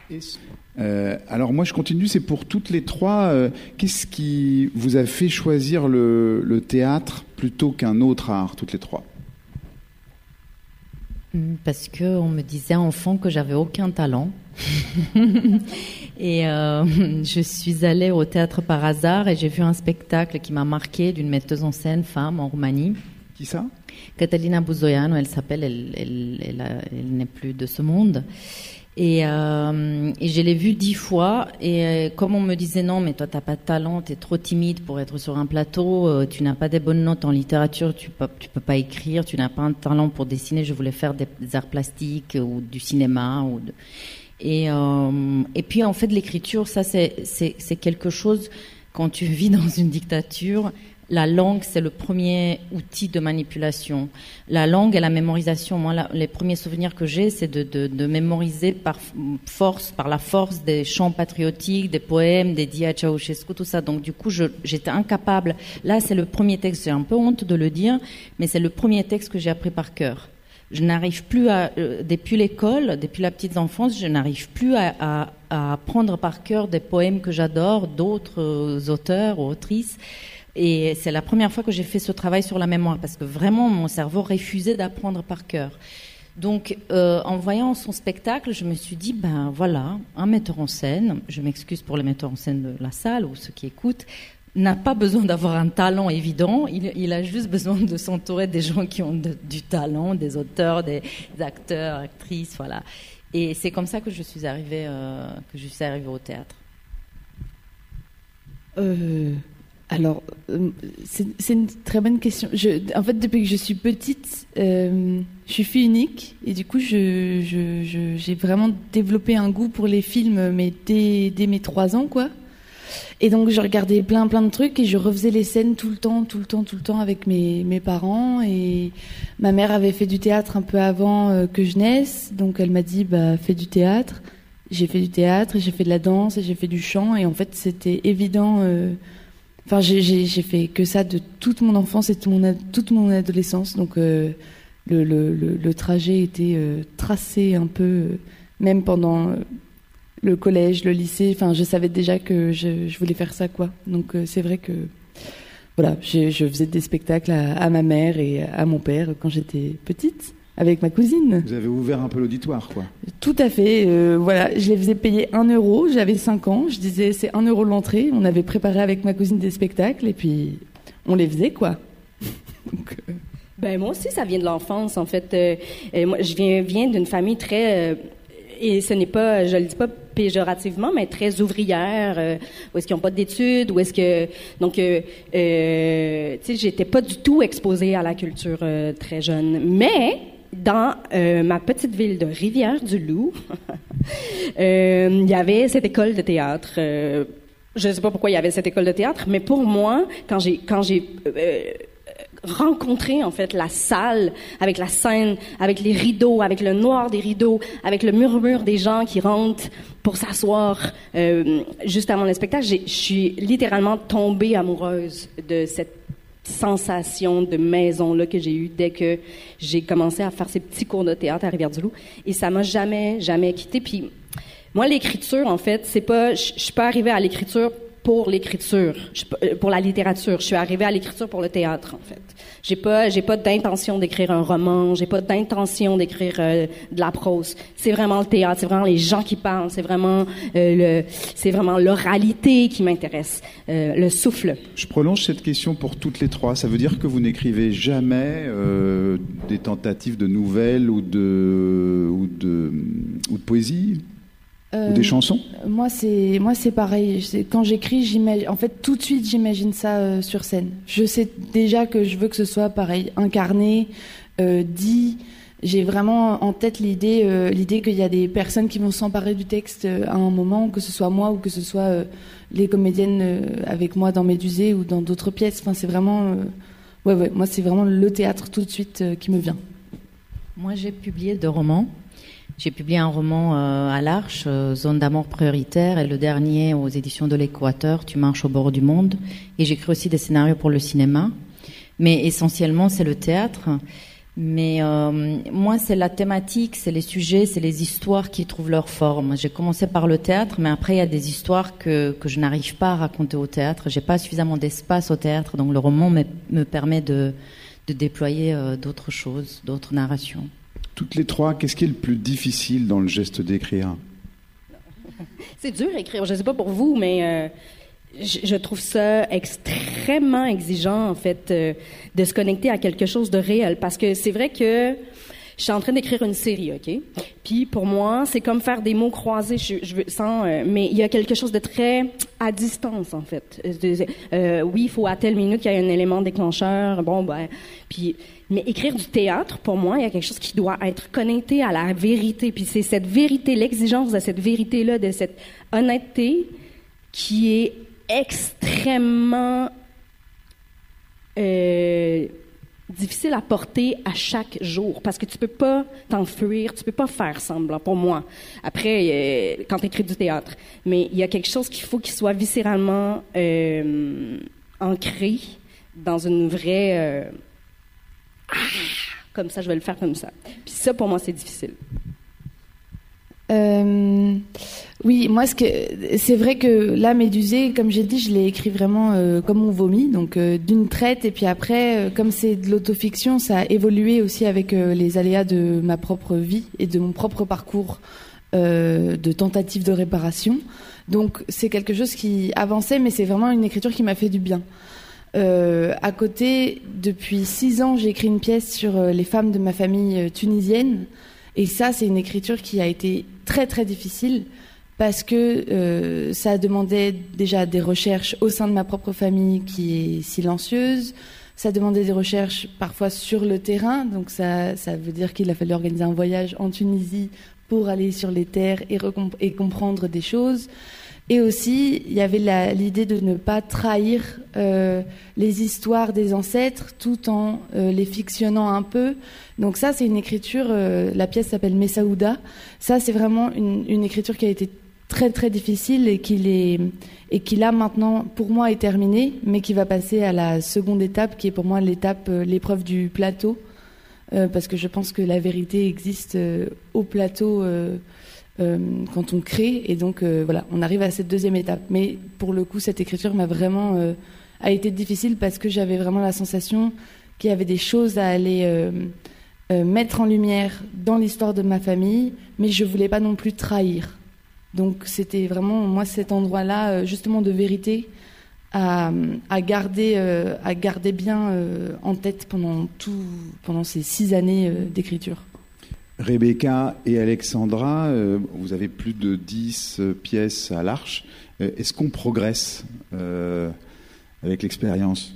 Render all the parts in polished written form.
Alors moi je continue, c'est pour toutes les trois. Qu'est-ce qui vous a fait choisir le théâtre plutôt qu'un autre art, toutes les trois? Parce qu'on me disait enfant que j'avais aucun talent. Et je suis allée au théâtre par hasard et j'ai vu un spectacle qui m'a marqué d'une metteuse en scène femme en Roumanie. Qui ça? Catalina Buzoianu, elle s'appelle, elle n'est plus de ce monde. Et je l'ai vue 10 fois. Et comme on me disait non, mais toi t'as pas de talent, t'es trop timide pour être sur un plateau, tu n'as pas des bonnes notes en littérature, tu peux pas écrire, tu n'as pas un talent pour dessiner. Je voulais faire des arts plastiques ou du cinéma et puis en fait l'écriture, ça c'est quelque chose, quand tu vis dans une dictature. La langue, c'est le premier outil de manipulation. La langue et la mémorisation. Moi, les premiers souvenirs que j'ai, c'est de mémoriser par la force des chants patriotiques, des poèmes, des dits à Ceausescu, tout ça. Donc, du coup, j'étais incapable. Là, c'est le premier texte. J'ai un peu honte de le dire, mais c'est le premier texte que j'ai appris par cœur. Je n'arrive plus depuis l'école, depuis la petite enfance, je n'arrive plus à apprendre par cœur des poèmes que j'adore, d'autres auteurs ou autrices. Et c'est la première fois que j'ai fait ce travail sur la mémoire, parce que vraiment mon cerveau refusait d'apprendre par cœur. Donc en voyant son spectacle, je me suis dit, ben voilà, un metteur en scène, je m'excuse pour les metteurs en scène de la salle ou ceux qui écoutent, n'a pas besoin d'avoir un talent évident, il a juste besoin de s'entourer des gens qui ont du talent, des auteurs, des acteurs, actrices, voilà. Et c'est comme ça que je suis arrivée au théâtre. Alors, c'est une très bonne question. En fait, depuis que je suis petite, je suis fille unique et du coup, j'ai vraiment développé un goût pour les films, mais dès mes 3 ans, quoi. Et donc, je regardais plein de trucs et je refaisais les scènes tout le temps avec mes parents. Et ma mère avait fait du théâtre un peu avant que je naisse, donc elle m'a dit, bah, fais du théâtre. J'ai fait du théâtre, et j'ai fait de la danse, et j'ai fait du chant, et en fait, c'était évident. Enfin, j'ai fait que ça de toute mon enfance et toute mon adolescence. Donc, le trajet était tracé un peu, même pendant le collège, le lycée. Enfin, je savais déjà que je voulais faire ça, quoi. Donc, c'est vrai que, voilà, je faisais des spectacles à ma mère et à mon père quand j'étais petite, avec ma cousine. Vous avez ouvert un peu l'auditoire, quoi. Tout à fait. Voilà, je les faisais payer 1 euro. J'avais 5 ans. Je disais, c'est 1 euro l'entrée. On avait préparé avec ma cousine des spectacles et puis on les faisait, quoi. Donc, Ben, moi aussi, ça vient de l'enfance, en fait. Moi, je viens d'une famille très... et ce n'est pas, je le dis pas péjorativement, mais très ouvrière, où est-ce qu'ils n'ont pas d'études, où est-ce que... Donc, tu sais, j'étais pas du tout exposée à la culture très jeune. Mais... dans ma petite ville de Rivière-du-Loup, il y avait cette école de théâtre. Je ne sais pas pourquoi il y avait cette école de théâtre, mais pour moi, quand j'ai rencontré en fait la salle, avec la scène, avec les rideaux, avec le noir des rideaux, avec le murmure des gens qui rentrent pour s'asseoir juste avant le spectacle, je suis littéralement tombée amoureuse de cette sensation de maison-là que j'ai eue dès que j'ai commencé à faire ces petits cours de théâtre à Rivière-du-Loup. Et ça m'a jamais quitté. Puis, moi, l'écriture, en fait, c'est pas... Je suis pas arrivée à l'écriture pour l'écriture, pour la littérature. Je suis arrivée à l'écriture pour le théâtre, en fait. J'ai pas d'intention d'écrire un roman, j'ai pas d'intention d'écrire de la prose. C'est vraiment le théâtre, c'est vraiment les gens qui parlent, c'est vraiment l'oralité qui m'intéresse, le souffle. Je prolonge cette question pour toutes les trois. Ça veut dire que vous n'écrivez jamais des tentatives de nouvelles ou de poésie? Ou des chansons? Moi, c'est pareil. Quand j'écris, en fait, tout de suite, j'imagine ça sur scène. Je sais déjà que je veux que ce soit pareil, incarné, dit. J'ai vraiment en tête l'idée qu'il y a des personnes qui vont s'emparer du texte à un moment, que ce soit moi ou que ce soit les comédiennes avec moi dans Médusée ou dans d'autres pièces. Enfin, c'est vraiment, ouais. Moi, c'est vraiment le théâtre tout de suite qui me vient. Moi, j'ai publié 2 romans. J'ai publié un roman à l'Arche, Zone d'amour prioritaire, et le dernier aux éditions de l'Équateur, Tu marches au bord du monde. Et j'écris aussi des scénarios pour le cinéma. Mais essentiellement, c'est le théâtre. Mais moi, c'est la thématique, c'est les sujets, c'est les histoires qui trouvent leur forme. J'ai commencé par le théâtre, mais après, il y a des histoires que je n'arrive pas à raconter au théâtre. J'ai pas suffisamment d'espace au théâtre, donc le roman me permet de déployer d'autres choses, d'autres narrations. Toutes les trois, qu'est-ce qui est le plus difficile dans le geste d'écrire? C'est dur à écrire. Je ne sais pas pour vous, mais je trouve ça extrêmement exigeant, en fait, de se connecter à quelque chose de réel. Parce que c'est vrai que je suis en train d'écrire une série, OK? Puis pour moi, c'est comme faire des mots croisés, mais il y a quelque chose de très à distance, en fait. Oui, il faut à telle minute qu'il y ait un élément déclencheur. Mais écrire du théâtre, pour moi, il y a quelque chose qui doit être connecté à la vérité. Puis c'est cette vérité, l'exigence de cette vérité-là, de cette honnêteté qui est extrêmement difficile à porter à chaque jour. Parce que tu peux pas t'enfuir, tu peux pas faire semblant, pour moi. Après, quand tu écris du théâtre. Mais il y a quelque chose qu'il faut qu'il soit viscéralement ancré dans une vraie... comme ça, je vais le faire comme ça. Puis ça, pour moi, c'est difficile. Oui, moi, c'est vrai que là, Médusée, comme j'ai dit, je l'ai écrit vraiment comme on vomit, donc d'une traite. Et puis après, comme c'est de l'autofiction, ça a évolué aussi avec les aléas de ma propre vie et de mon propre parcours de tentative de réparation. Donc, c'est quelque chose qui avançait, mais c'est vraiment une écriture qui m'a fait du bien. À côté, depuis 6 ans, j'ai écrit une pièce sur les femmes de ma famille tunisienne. Et ça, c'est une écriture qui a été très, très difficile parce que ça demandait déjà des recherches au sein de ma propre famille qui est silencieuse. Ça demandait des recherches parfois sur le terrain. Donc ça veut dire qu'il a fallu organiser un voyage en Tunisie pour aller sur les terres et comprendre des choses. Et aussi, il y avait l'idée de ne pas trahir les histoires des ancêtres tout en les fictionnant un peu. Donc ça, c'est une écriture, la pièce s'appelle Messaouda. Ça, c'est vraiment une écriture qui a été très, très difficile et qui là, maintenant, pour moi, est terminée, mais qui va passer à la seconde étape, qui est pour moi l'épreuve du plateau. Parce que je pense que la vérité existe au plateau quand on crée, et donc voilà, on arrive à cette deuxième étape. Mais pour le coup, cette écriture a été difficile parce que j'avais vraiment la sensation qu'il y avait des choses à aller mettre en lumière dans l'histoire de ma famille, mais je voulais pas non plus trahir. Donc c'était vraiment moi cet endroit-là justement de vérité à garder bien en tête pendant ces 6 années d'écriture. Rebecca et Alexandra, vous avez plus de 10 pièces à l'Arche. Est-ce qu'on progresse avec l'expérience?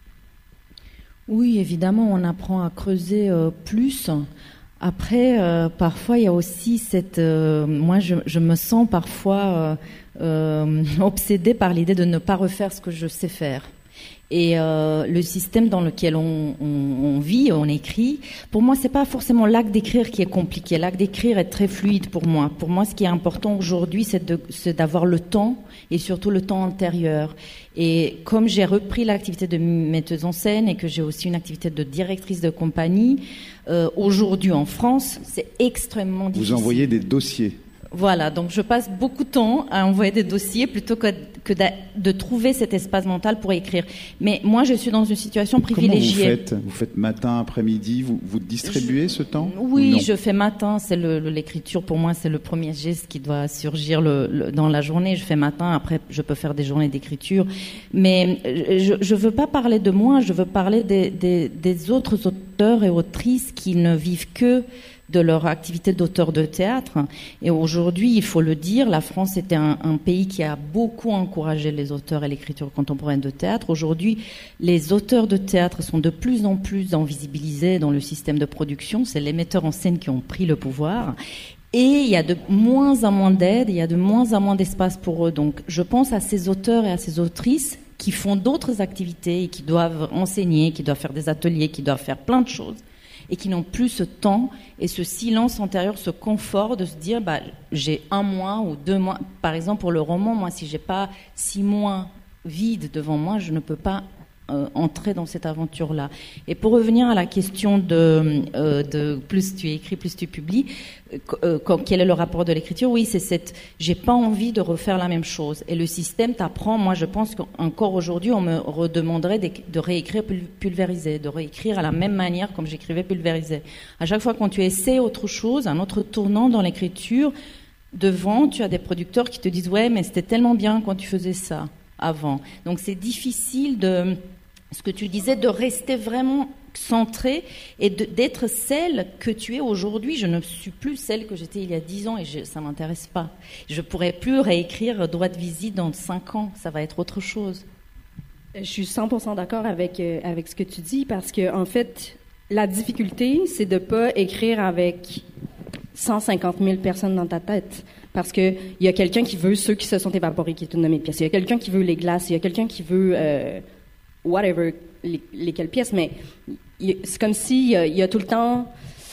Oui, évidemment, on apprend à creuser plus. Après, parfois, il y a aussi moi, je me sens parfois obsédée par l'idée de ne pas refaire ce que je sais faire. Et le système dans lequel on vit, on écrit, pour moi, c'est pas forcément l'acte d'écrire qui est compliqué. L'acte d'écrire est très fluide pour moi. Pour moi, ce qui est important aujourd'hui, c'est d'avoir le temps et surtout le temps antérieur. Et comme j'ai repris l'activité de metteuse en scène et que j'ai aussi une activité de directrice de compagnie, aujourd'hui en France, c'est extrêmement difficile. Vous envoyez des dossiers. Voilà, donc je passe beaucoup de temps à envoyer des dossiers plutôt que de trouver cet espace mental pour écrire. Mais moi, je suis dans une situation privilégiée. Comment vous faites matin, après-midi, vous distribuez ce temps? Oui, je fais matin, c'est l'écriture pour moi, c'est le premier geste qui doit surgir dans la journée. Je fais matin, après je peux faire des journées d'écriture. Mais je veux pas parler de moi, je veux parler des autres auteurs et autrices qui ne vivent que de leur activité d'auteur de théâtre. Et aujourd'hui, il faut le dire, la France était un pays qui a beaucoup encouragé les auteurs et l'écriture contemporaine de théâtre. Aujourd'hui, les auteurs de théâtre sont de plus en plus invisibilisés dans le système de production. C'est les metteurs en scène qui ont pris le pouvoir. Et il y a de moins en moins d'aide, il y a de moins en moins d'espace pour eux. Donc, je pense à ces auteurs et à ces autrices qui font d'autres activités et qui doivent enseigner, qui doivent faire des ateliers, qui doivent faire plein de choses, et qui n'ont plus ce temps et ce silence antérieur, ce confort de se dire j'ai 1 mois ou 2 mois. Par exemple, pour le roman, moi, si j'ai pas 6 mois vides devant moi, je ne peux pas entrer dans cette aventure-là. Et pour revenir à la question de plus tu écris, plus tu publies, quel est le rapport de l'écriture? Oui, c'est j'ai pas envie de refaire la même chose. Et le système t'apprend, moi je pense qu'encore aujourd'hui, on me redemanderait de réécrire Pulvérisé, de réécrire à la même manière comme j'écrivais Pulvérisé. À chaque fois quand tu essaies autre chose, un autre tournant dans l'écriture, devant, tu as des producteurs qui te disent « Ouais, mais c'était tellement bien quand tu faisais ça avant. » Donc c'est difficile ce que tu disais, de rester vraiment centré et d'être celle que tu es aujourd'hui. Je ne suis plus celle que j'étais il y a 10 ans et ça ne m'intéresse pas. Je ne pourrais plus réécrire Droit de visite dans 5 ans. Ça va être autre chose. Je suis 100% d'accord avec ce que tu dis parce que, en fait, la difficulté, c'est de ne pas écrire avec 150 000 personnes dans ta tête. Parce que il y a quelqu'un qui veut ceux qui se sont évaporés, qui est une nommée pièce. Il y a quelqu'un qui veut les glaces. Il y a quelqu'un qui veut whatever, lesquelles pièces. Mais c'est comme s'il y a tout le temps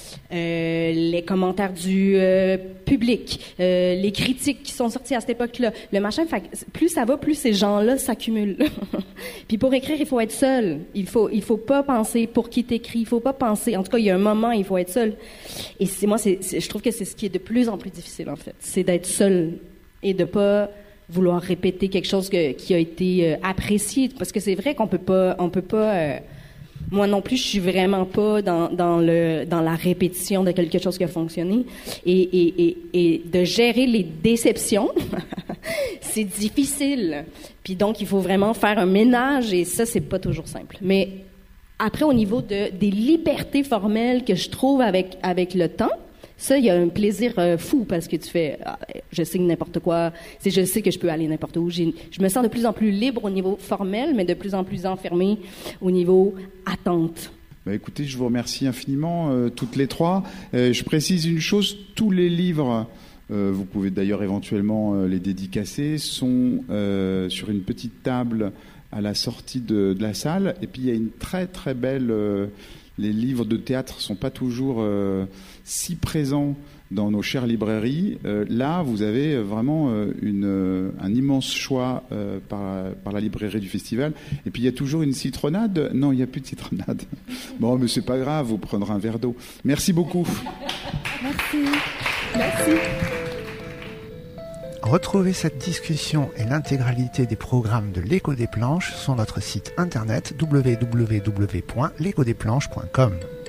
les commentaires du public, les critiques qui sont sorties à cette époque-là, le machin. Fait que plus ça va, plus ces gens-là s'accumulent. Puis pour écrire, il faut être seul. Il faut pas penser pour qui t'écris. Il faut pas penser. En tout cas, il y a un moment, il faut être seul. Et je trouve que c'est ce qui est de plus en plus difficile, en fait. C'est d'être seul et de pas vouloir répéter quelque chose qui a été apprécié. Parce que c'est vrai qu'on peut pas. Moi non plus, je suis vraiment pas dans la répétition de quelque chose qui a fonctionné. Et de gérer les déceptions, c'est difficile. Puis donc, il faut vraiment faire un ménage et ça, c'est pas toujours simple. Mais après, au niveau des libertés formelles que je trouve avec le temps, ça, il y a un plaisir fou parce que tu fais, je signe n'importe quoi, je sais que je peux aller n'importe où. Je me sens de plus en plus libre au niveau formel, mais de plus en plus enfermée au niveau attente. Bah écoutez, je vous remercie infiniment, toutes les trois. Je précise une chose, tous les livres, vous pouvez d'ailleurs éventuellement les dédicacer, sont sur une petite table à la sortie de la salle. Et puis il y a une très très belle... les livres de théâtre sont pas toujours si présents dans nos chères librairies. Là, vous avez vraiment un immense choix par la librairie du festival. Et puis, il y a toujours une citronnade. Non, il n'y a plus de citronnade. Bon, mais c'est pas grave, vous prendrez un verre d'eau. Merci beaucoup. Merci. Merci. Retrouvez cette discussion et l'intégralité des programmes de l'Écho des Planches sur notre site internet www.lecodesplanches.com.